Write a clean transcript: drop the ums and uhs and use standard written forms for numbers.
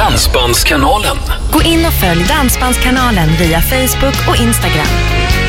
Dansbandskanalen. Gå in och följ Dansbandskanalen via Facebook och Instagram.